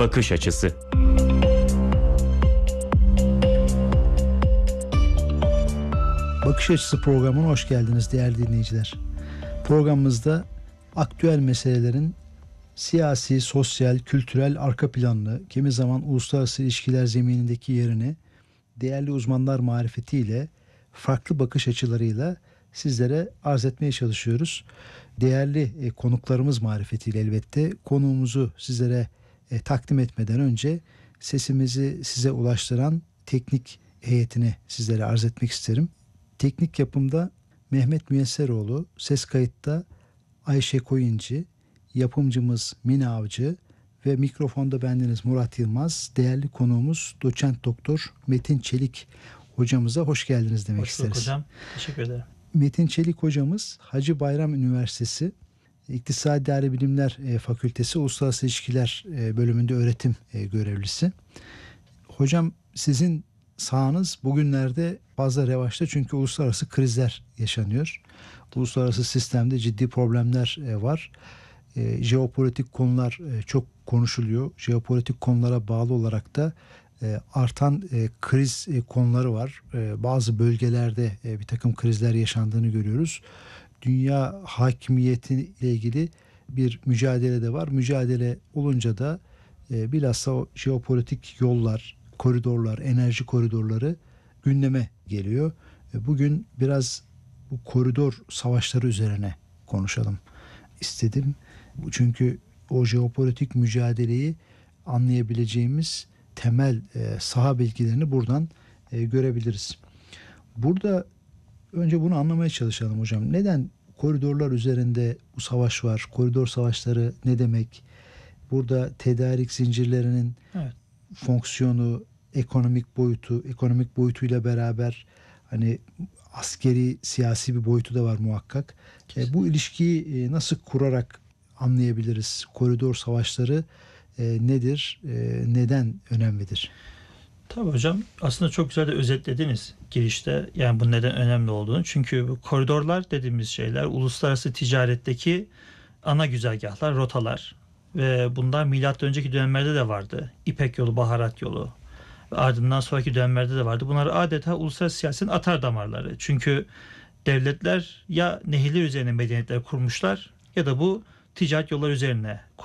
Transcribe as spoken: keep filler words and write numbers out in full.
bakış açısı. Bakış Açısı programına hoş geldiniz değerli dinleyiciler. Programımızda aktüel meselelerin siyasi, sosyal, kültürel arka planını, kimi zaman uluslararası ilişkiler zeminindeki yerini değerli uzmanlar marifetiyle, farklı bakış açılarıyla sizlere arz etmeye çalışıyoruz. Değerli e, konuklarımız marifetiyle elbette. Konuğumuzu sizlere e, takdim etmeden önce sesimizi size ulaştıran teknik heyetini sizlere arz etmek isterim. Teknik yapımda Mehmet Müyesseroğlu, ses kayıtta Ayşe Koyuncu, yapımcımız Mine Avcı ve mikrofonda bendeniz Murat Yılmaz. Değerli konuğumuz Doçent Doktor Metin Çelik hocamıza hoş geldiniz demek hoş isteriz. Hoş hocam. Teşekkür ederim. Metin Çelik hocamız Hacı Bayram Üniversitesi İktisadi İdari Bilimler Fakültesi Uluslararası İlişkiler bölümünde öğretim görevlisi. Hocam sizin sahanız bugünlerde fazla revaçta çünkü uluslararası krizler yaşanıyor. Uluslararası sistemde ciddi problemler var. E, jeopolitik konular e, çok konuşuluyor. Jeopolitik konulara bağlı olarak da e, artan e, kriz e, konuları var. E, bazı bölgelerde e, bir takım krizler yaşandığını görüyoruz. Dünya hakimiyetiyle ilgili bir mücadele de var. Mücadele olunca da e, bilhassa o jeopolitik yollar, koridorlar, enerji koridorları gündeme geliyor. E, bugün biraz bu koridor savaşları üzerine konuşalım istedim. Çünkü o jeopolitik mücadeleyi anlayabileceğimiz temel e, saha bilgilerini buradan e, görebiliriz. Burada önce bunu anlamaya çalışalım hocam. Neden koridorlar üzerinde bu savaş var? Koridor savaşları ne demek? Burada tedarik zincirlerinin evet. fonksiyonu, ekonomik boyutu, ekonomik boyutuyla beraber hani askeri, siyasi bir boyutu da var muhakkak. E, bu ilişkiyi e, nasıl kurarak anlayabiliriz? Koridor savaşları e, nedir? E, neden önemlidir? Tabii hocam. Aslında çok güzel de özetlediniz girişte. Yani bu neden önemli olduğunu. Çünkü bu koridorlar dediğimiz şeyler uluslararası ticaretteki ana güzergahlar, rotalar. Ve bunlar milattan önceki dönemlerde de vardı. İpek yolu, baharat yolu. Ve ardından sonraki dönemlerde de vardı. Bunlar adeta uluslararası siyasetin atar damarları. Çünkü devletler ya nehirler üzerine medeniyetler kurmuşlar ya da bu ticaret yolları üzerine